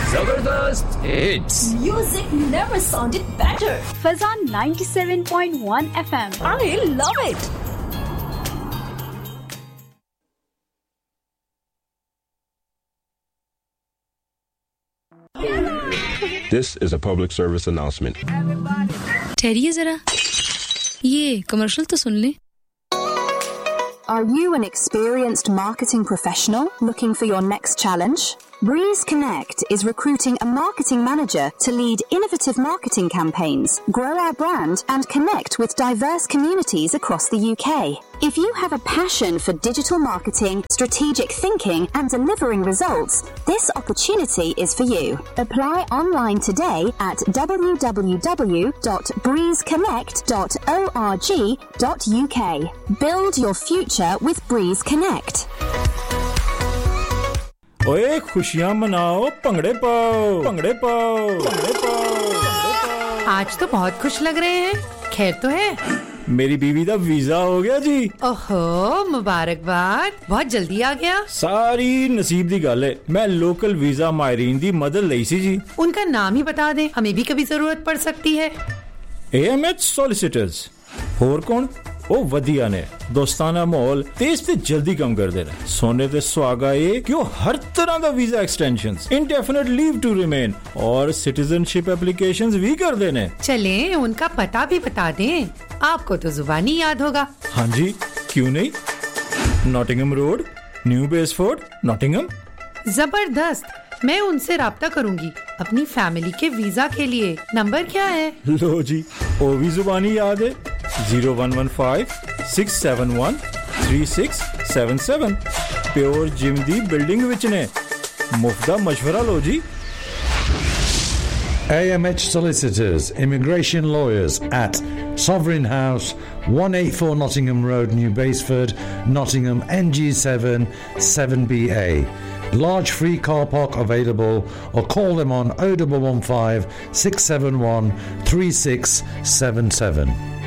Zabardast hits. Music never sounded better. Fazan 97.1 FM. I love it. This is a public service announcement. ठहरिए जरा, ये commercial तो सुन ले. Are you an experienced marketing professional looking for your next challenge? Breeze Connect is recruiting a marketing manager to lead innovative marketing campaigns, grow our brand, and connect with diverse communities across the UK. If you have a passion for digital marketing, strategic thinking, and delivering results, this opportunity is for you. Apply online today at www.breezeconnect.org.uk. Build your future with Breeze Connect. ओए खुशियां मनाओ पंगड़े पाओ पंगड़े पाओ पंगड़े पाओ. आज तो बहुत खुश लग रहे हैं. खैर तो है. मेरी बीवी दा वीजा हो गया जी. ओहो मुबारकबाद. बहुत जल्दी आ गया. सारी नसीब दी गल है. मैं लोकल वीजा मायरीन दी मदद लई सी जी. उनका नाम ही बता दें, हमें भी कभी जरूरत पड़ सकती है. AMH solicitors. होर कौन? ओ वधिया ने दोस्ताना माहौल तेज ते जल्दी कम कर दे रहे. सोने ते सुहागा ये कि वो हर तरह का visa extensions, indefinite leave to remain और सिटीजनशिप एप्लीकेशंस भी कर देने. चलें उनका पता भी बता दें. आपको तो जुबानी याद होगा. हाँ जी, क्यों नहीं. Nottingham road, new बेसफोर्ड, Nottingham. जबरदस्त. मैं उनसे राब्ता करूंगी अपनी फैमिली के वीजा के लिए. नंबर क्या है? लो जी, वो भी जुबानी याद है. 0115-671-3677. प्योर जिम दी बिल्डिंग विच ने. मुफ्त मशवरा लो जी. AMH Solicitors, Immigration Lawyers at Sovereign House, 184 Nottingham Road, New Basford, Nottingham, NG7 7BA. Large free car park available, or call them on 0115 671 3677.